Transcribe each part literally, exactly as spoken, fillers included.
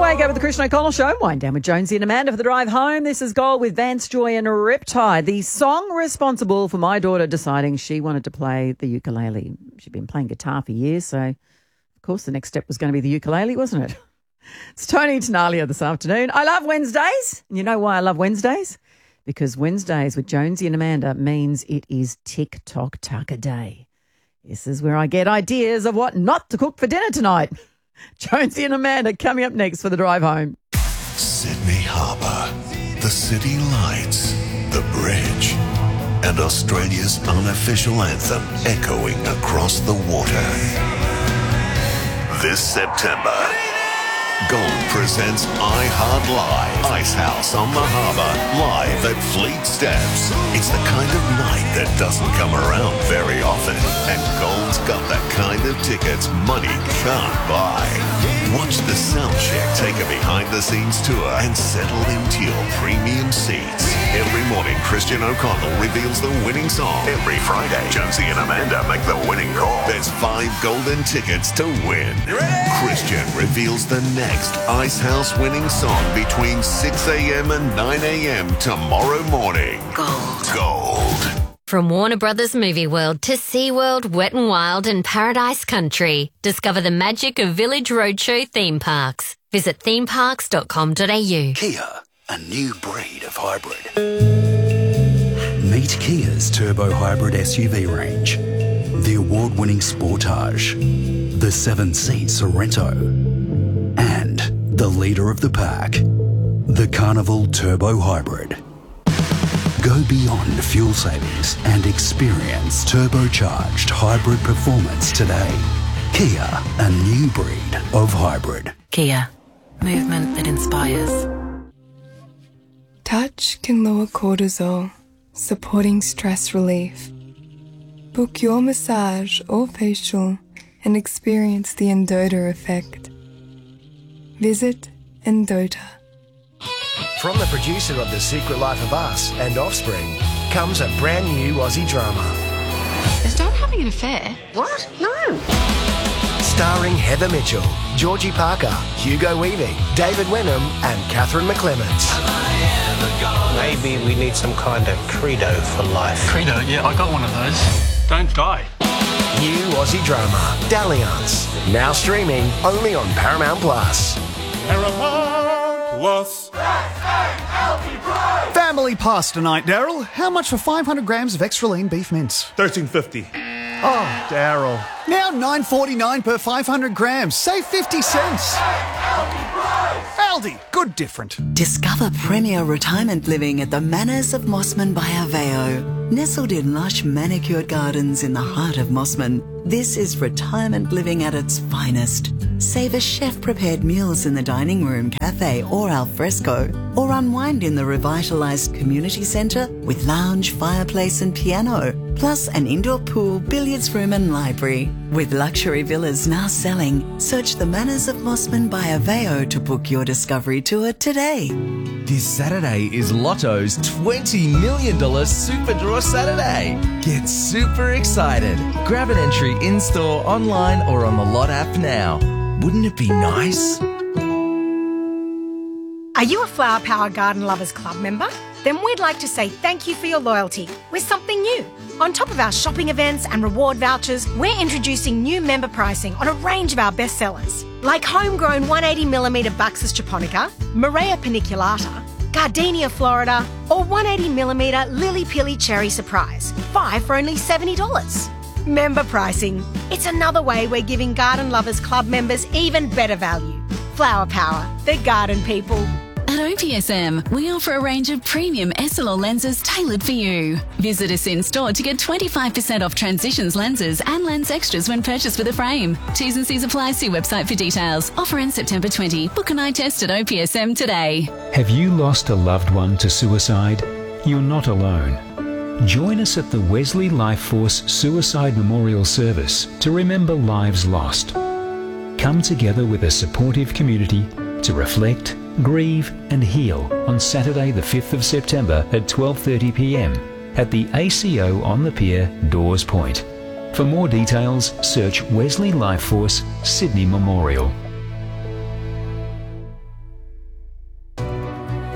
Wake Up with the Christian O'Connell Show. Wind down with Jonesy and Amanda for the drive home. This is Gold with Vance Joy and Riptide, the song responsible for my daughter deciding she wanted to play the ukulele. She'd been playing guitar for years, so of course the next step was going to be the ukulele, wasn't it? It's Tony Tenalia this afternoon. I love Wednesdays. And you know why I love Wednesdays? Because Wednesdays with Jonesy and Amanda means it is TikTok Tucker Day. This is where I get ideas of what not to cook for dinner tonight. Jonesy and Amanda coming up next for the drive home. Sydney Harbour, the city lights, the bridge, and Australia's unofficial anthem echoing across the water. This September, Gold presents iHeart Live, Icehouse on the Harbour, live at Fleet Steps. It's the kind of night that doesn't come around very often, and Gold's got the kind of tickets money can't buy. Watch the soundcheck take a behind-the-scenes tour and settle into your premium seats. Every morning, Christian O'Connell reveals the winning song. Every Friday, Jonesy and Amanda make the winning call. There's five golden tickets to win. Christian reveals the next Icehouse winning song between six a.m. and nine a.m. tomorrow morning. Gold. Gold. From Warner Brothers Movie World to SeaWorld, Wet n Wild and Paradise Country. Discover the magic of Village Roadshow theme parks. Visit theme parks dot com dot a u. Kia, a new breed of hybrid. Meet Kia's turbo hybrid S U V range. The award-winning Sportage, the seven-seat Sorento, and the leader of the pack, the Carnival Turbo Hybrid. Go beyond fuel savings and experience turbocharged hybrid performance today. Kia, a new breed of hybrid. Kia, movement that inspires. Touch can lower cortisol, supporting stress relief. Book your massage or facial and experience the Endota effect. Visit Endota. From the producer of The Secret Life of Us and Offspring comes a brand new Aussie drama. Is Dad having an affair? What? No. Starring Heather Mitchell, Georgie Parker, Hugo Weaving, David Wenham and Catherine McClements. Maybe we need some kind of credo for life. Credo? Yeah, I got one of those. Don't die. New Aussie drama, Dalliance. Now streaming only on Paramount Plus. Paramount Plus. Family Pass tonight, Daryl. How much for five hundred grams of extra lean beef mince? thirteen fifty. Oh, Daryl. Now nine forty-nine per five hundred grams. Save fifty cents. Aldi, good different. Discover premier retirement living at the Manors of Mossman by Aveo. Nestled in lush manicured gardens in the heart of Mossman, this is retirement living at its finest. Savour chef-prepared meals in the dining room, cafe or al fresco, or unwind in the revitalised community centre with lounge, fireplace and piano, plus an indoor pool, billiards room and library. With luxury villas now selling, search the Manors of Mossman by Aveo to book your discovery tour today. This Saturday is Lotto's twenty million dollars Super Draw Saturday. Get super excited. Grab an entry in-store, online or on the Lot app now. Wouldn't it be nice? Are you a Flower Power Garden Lovers Club member? Then we'd like to say thank you for your loyalty with something new. On top of our shopping events and reward vouchers, we're introducing new member pricing on a range of our bestsellers, like homegrown one hundred eighty millimetre Buxus japonica, Morea paniculata, Gardenia Florida, or one hundred eighty millimetre Lily Pilly Cherry Surprise, five for only seventy dollars. Member pricing. It's another way we're giving Garden Lovers Club members even better value. Flower Power, the garden people. At O P S M, we offer a range of premium S L R lenses tailored for you. Visit us in store to get twenty-five percent off Transitions lenses and lens extras when purchased with a frame. T's and C's apply. See website for details. Offer ends September twentieth. Book an eye test at O P S M today. Have you lost a loved one to suicide? You're not alone. Join us at the Wesley Life Force Suicide Memorial Service to remember lives lost. Come together with a supportive community to reflect, grieve and heal on Saturday the fifth of September at twelve thirty p m at the A C O on the Pier, Dawes Point. For more details, search Wesley Life Force Sydney Memorial.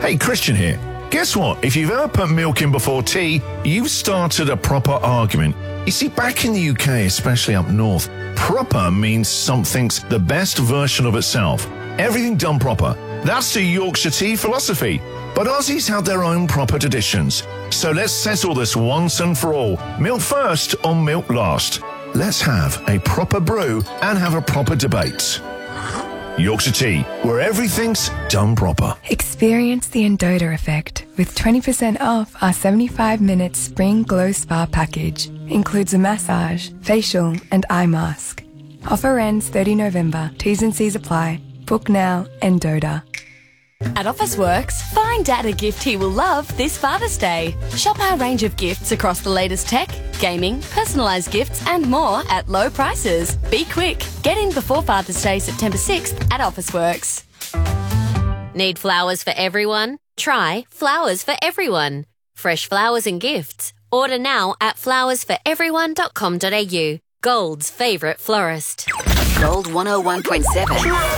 Hey, Christian here. Guess what? If you've ever put milk in before tea, you've started a proper argument. You see, back in the U K, especially up north, proper means something's the best version of itself. Everything done proper. That's the Yorkshire tea philosophy. But Aussies have their own proper traditions. So let's settle this once and for all. Milk first or milk last? Let's have a proper brew and have a proper debate. Yorkshire Tea, where everything's done proper. Experience the Endota effect with twenty percent off our seventy-five minute Spring Glow Spa package. Includes a massage, facial and eye mask. Offer ends thirtieth of November. T's and C's apply. Book now, Endota. At Officeworks, find Dad a gift he will love this Father's Day. Shop our range of gifts across the latest tech, gaming, personalised gifts and more at low prices. Be quick. Get in before Father's Day, September sixth at Officeworks. Need flowers for everyone? Try Flowers for Everyone. Fresh flowers and gifts. Order now at flowers for everyone dot com dot a u. Gold's favourite florist. Gold one oh one point seven.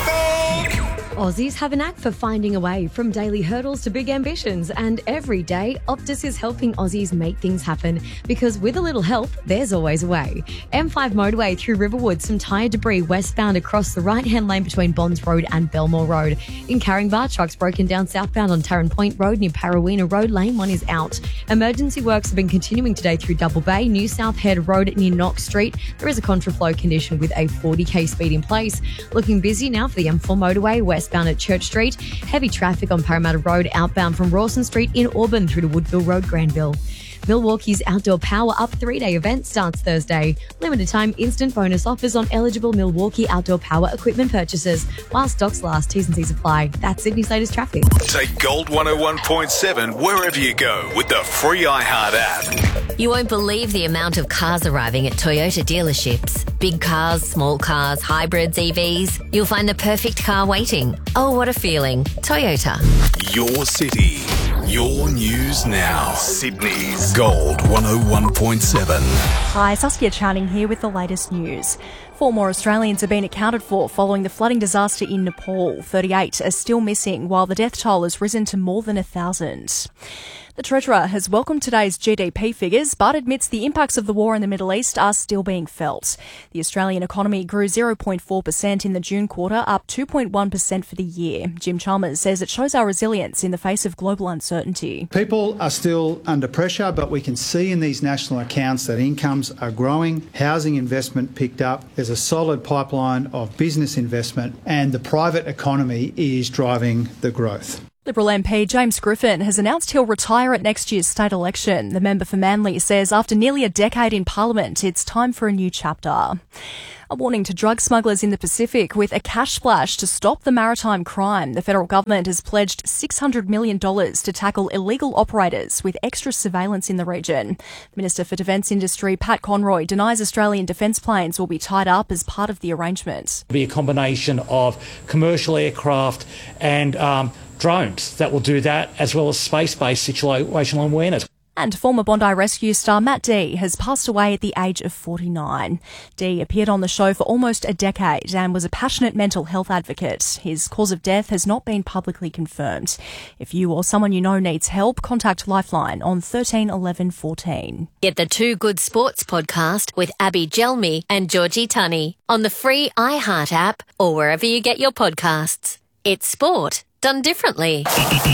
Aussies have a knack for finding a way from daily hurdles to big ambitions, and every day Optus is helping Aussies make things happen, because with a little help, there's always a way. M five motorway through Riverwood, some tyre debris westbound across the right-hand lane between Bonds Road and Belmore Road. In Caringbah, trucks broken down southbound on Tarrant Point Road near Parawina Road. Lane one is out. Emergency works have been continuing today through Double Bay, New South Head Road near Knox Street. There is a contraflow condition with a forty k speed in place. Looking busy now for the M four motorway west Westbound at Church Street. Heavy traffic on Parramatta Road outbound from Rawson Street in Auburn through to Woodville Road, Granville. Milwaukee's Outdoor Power Up three-day event starts Thursday. Limited time instant bonus offers on eligible Milwaukee Outdoor Power equipment purchases. While stocks last, T's and C's apply. That's Sydney's latest traffic. Take Gold one oh one point seven wherever you go with the free iHeart app. You won't believe the amount of cars arriving at Toyota dealerships. Big cars, small cars, hybrids, E Vs. You'll find the perfect car waiting. Oh, what a feeling. Toyota. Your city. Your news now. Sydney's Gold one oh one point seven. Hi, Saskia Channing here with the latest news. Four more Australians have been accounted for following the flooding disaster in Nepal. thirty-eight are still missing, while the death toll has risen to more than a thousand. The Treasurer has welcomed today's G D P figures, but admits the impacts of the war in the Middle East are still being felt. The Australian economy grew zero point four percent in the June quarter, up two point one percent for the year. Jim Chalmers says it shows our resilience in the face of global uncertainty. People are still under pressure, but we can see in these national accounts that incomes are growing, housing investment picked up, there's a solid pipeline of business investment, and the private economy is driving the growth. Liberal M P James Griffin has announced he'll retire at next year's state election. The member for Manly says after nearly a decade in Parliament, it's time for a new chapter. A warning to drug smugglers in the Pacific with a cash splash to stop the maritime crime. The federal government has pledged six hundred million dollars to tackle illegal operators with extra surveillance in the region. Minister for Defence Industry Pat Conroy denies Australian defence planes will be tied up as part of the arrangement. It'll be a combination of commercial aircraft and um, drones that will do that, as well as space-based situational awareness. And former Bondi Rescue star Matt D has passed away at the age of forty-nine. D appeared on the show for almost a decade and was a passionate mental health advocate. His cause of death has not been publicly confirmed. If you or someone you know needs help, contact Lifeline on thirteen eleven fourteen. Get the Two Good Sports podcast with Abby Gelmi and Georgie Tunney on the free iHeart app or wherever you get your podcasts. It's sport done differently.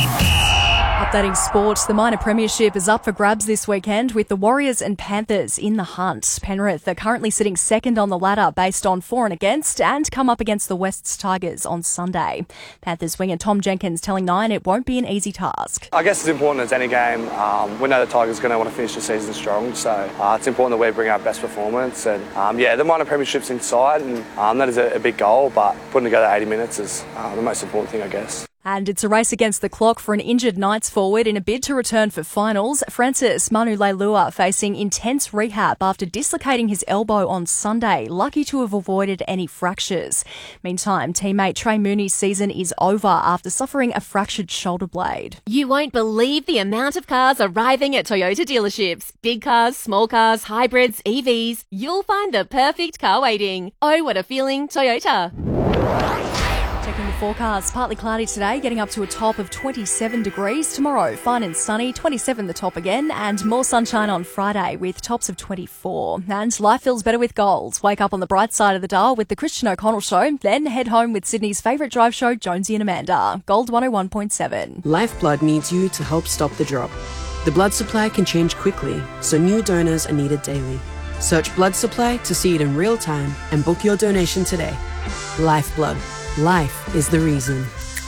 Updating sport, the minor premiership is up for grabs this weekend with the Warriors and Panthers in the hunt. Penrith are currently sitting second on the ladder based on for and against and come up against the Wests Tigers on Sunday. Panthers winger Tom Jenkins telling Nine it won't be an easy task. I guess it's important as any game. Um, we know the Tigers are going to want to finish the season strong, so uh, it's important that we bring our best performance. And um, yeah, the minor premiership's inside, and um, that is a, a big goal, but putting together eighty minutes is uh, the most important thing, I guess. And it's a race against the clock for an injured Knights forward in a bid to return for finals. Francis Manu Leilua facing intense rehab after dislocating his elbow on Sunday, lucky to have avoided any fractures. Meantime, teammate Trey Mooney's season is over after suffering a fractured shoulder blade. You won't believe the amount of cars arriving at Toyota dealerships. Big cars, small cars, hybrids, E Vs. You'll find the perfect car waiting. Oh, what a feeling, Toyota. Checking the forecast. Partly cloudy today, getting up to a top of twenty-seven degrees. Tomorrow, fine and sunny, twenty-seven the top again, and more sunshine on Friday with tops of twenty-four. And life feels better with gold. Wake up on the bright side of the dial with the Christian O'Connell Show, then head home with Sydney's favourite drive show, Jonesy and Amanda. Gold one oh one point seven. Lifeblood needs you to help stop the drop. The blood supply can change quickly, so new donors are needed daily. Search blood supply to see it in real time and book your donation today. Lifeblood. Life is the reason.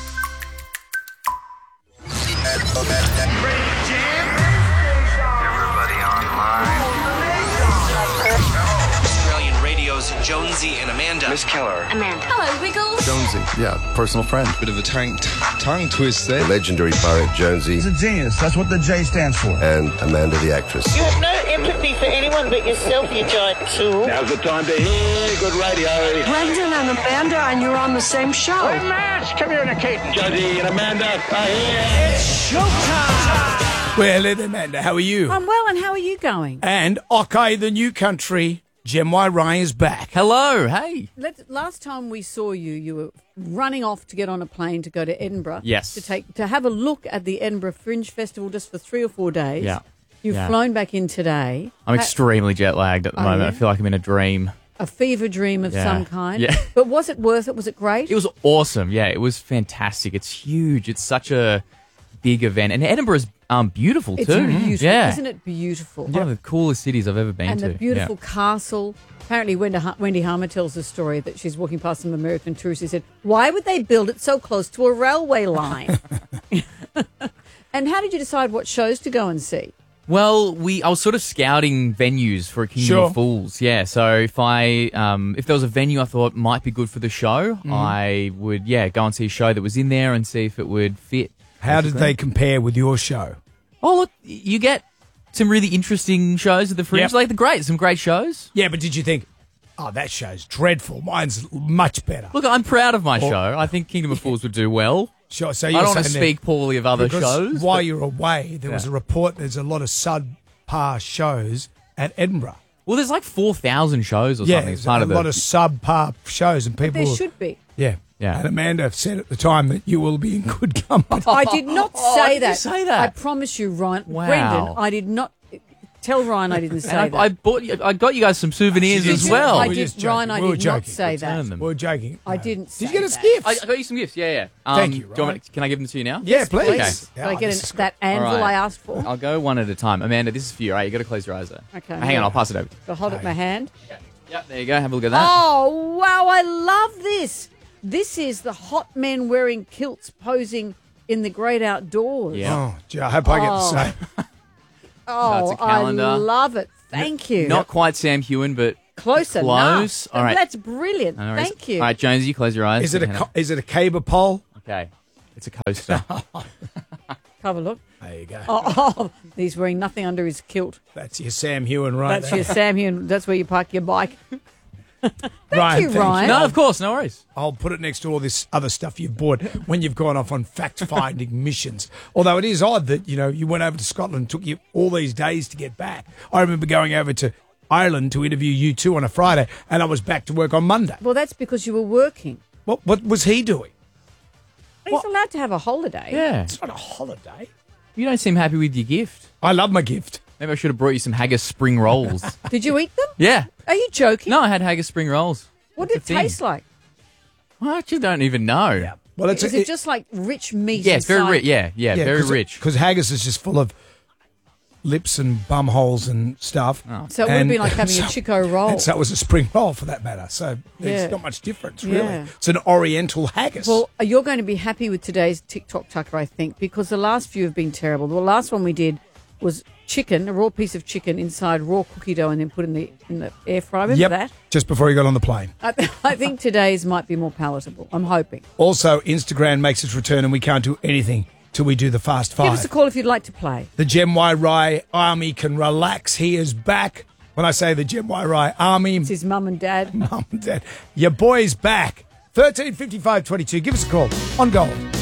Australian Radio's Jonesy and Amanda. Miss Keller. Amanda. Hello, Wiggles. Jonesy. Yeah, personal friend. Bit of a tongue, tongue twist there. The legendary poet Jonesy. He's a genius. That's what the J stands for. And Amanda the actress. You have no empathy for anyone but yourself, you giant tool. Now's the time to hear good radio. Brendan and Amanda, and you're on the same show. We're match communicating. Jonesy and Amanda are here. It's showtime. Well, then, Amanda, how are you? I'm well, and how are you going? And OK, the new country, Gem Y Ray is back. Hello, hey. Let's, last time we saw you, you were running off to get on a plane to go to Edinburgh. Yes. To take to have a look at the Edinburgh Fringe Festival just for three or four days. Yeah. You've yeah. flown back in today. I'm Ha- extremely jet lagged at the Are moment. you? I feel like I'm in a dream. A fever dream of Yeah. some kind. Yeah. But was it worth it? Was it great? It was awesome. Yeah, it was fantastic. It's huge. It's such a big event. And Edinburgh's um, beautiful It's too. beautiful. Yeah. Isn't it beautiful? One of the coolest cities I've ever been and to. the beautiful Yeah. castle. Apparently, Wendy, Wendy Harmer tells the story that she's walking past some American tourists. He said, "Why would they build it so close to a railway line?" And how did you decide what shows to go and see? Well, we I was sort of scouting venues for a Kingdom Sure. of Fools. Yeah, so if I um, if there was a venue I thought might be good for the show, Mhm. I would yeah go and see a show that was in there and see if it would fit. How did basically. they compare with your show? Oh, look, you get some really interesting shows at the Fringe. Yep. Like the great, some great shows. Yeah, but did you think, oh, that show's dreadful. Mine's much better. Look, I'm proud of my Or- show. I think Kingdom of Fools would do well. Sure, so I you're don't want to saying that- speak poorly of other because shows. While but- you're away, there was Yeah. a report there's a lot of subpar shows at Edinburgh. Well, there's like four thousand shows or yeah, something. It's there's part a of the lot of subpar shows, and people. There should be. Yeah, yeah. And Amanda said at the time that you will be in good company. I did not Oh, say did you that. say that? I promise you, Ryan. Wow. Brendan, I did not. Tell Ryan I didn't say And I, that. I bought you, I got you guys some souvenirs Did as you? well. I did, Ryan, I We were did not joking. say that. Return them. We were joking. I didn't say Did you get us that. gifts? I, I got you some gifts. Yeah, yeah. Um, Thank you, do you want Ryan. me to- can I give them to you now? Yeah, Yes, please. please. Yeah, Did I get this an, is good. that anvil All right. I asked for? I'll go one at a time. Amanda, this is for you. All right, you got to close your eyes though. Okay. Hang on, I'll pass it over. So hold up my hand. Yep, there you go. Have a look at that. Oh, wow, I love this. This is the hot men wearing kilts posing in the great outdoors. Yeah. Oh, gee, I hope I get the Oh. same. Oh, That's a calendar. I love it. Thank you. Not quite Sam Hewen, but Close close. enough. All right. That's brilliant. No worries. Thank you. All right, Jonesy, you close your eyes. Is it a Hang co- on. is it a cable pole? Okay. It's a coaster. Have a look. There you go. Oh, oh, he's wearing nothing under his kilt. That's your Sam Hewen, right? That's your Sam here. That's where you park your bike. Ryan, you, Ryan. No, of course, no worries. I'll put it next to all this other stuff you've bought when you've gone off on fact-finding missions. Although it is odd that, you know, you went over to Scotland and took you all these days to get back. I remember going over to Ireland to interview you two on a Friday, and I was back to work on Monday. Well, that's because you were working. What, what was he doing? He's allowed to have a holiday. Yeah. It's not a holiday. You don't seem happy with your gift. I love my gift. Maybe I should have brought you some haggis spring rolls. Did you eat them? Yeah. Are you joking? No, I had haggis spring rolls. What That's did the it thing. taste like? Well, I actually don't even know. Well, it's Is a, it just like rich meat? Yeah, it's very inside? rich. Yeah, yeah, very rich. Because haggis is just full of lips and bum holes and stuff. So it would have And- been like and having so- a Chico roll. And so it was a spring roll for that matter. So there's Yeah. not much difference, really. Yeah. It's an oriental haggis. Well, you're going to be happy with today's TikTok Tucker, I think, because the last few have been terrible. The last one we did was chicken, a raw piece of chicken inside raw cookie dough and then put in the in the air fryer. Remember yep, that? just before you got on the plane. I, I think today's might be more palatable. I'm hoping. Also, Instagram makes its return and we can't do anything till we do the Fast Five. Give us a call if you'd like to play. The Gem Y Rai Army can relax. He is back. When I say the Gem Y Rai Army... It's his mum and dad. Mum and dad. Your boy's back. thirteen fifty-five twenty-two. Give us a call on Gold.